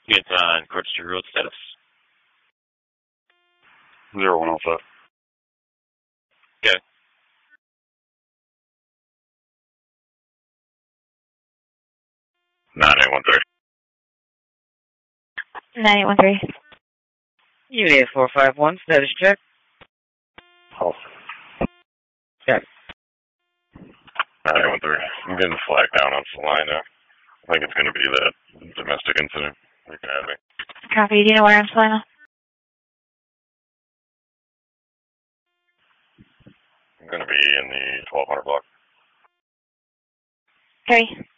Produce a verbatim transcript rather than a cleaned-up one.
It's on Court Street Road status. Zero one oh five. Okay. Nine eight one three. nine eight one three. Unit four five one, status check. Oh. Check. nine eight one three. I'm getting flagged down on Salina. I think it's going to be that domestic incident. You can have me. Copy. Do you know where I'm Salina? I'm going to be in the twelve hundred block. Copy.